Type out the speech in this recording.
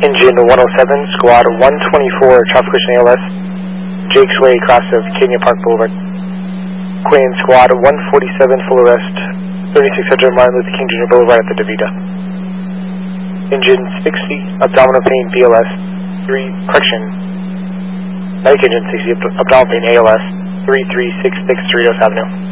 Engine 107, Squad 124, traffic collision ALS, Jake's Way, cross of Kenya Park Boulevard. Queen Squad 147, full arrest, 3600 Martin Luther King Jr. Boulevard at the DeVita. Engine 60, abdominal pain BLS, 3, correction, medic engine 60, abdominal pain ALS, 3366 Cerritos Avenue.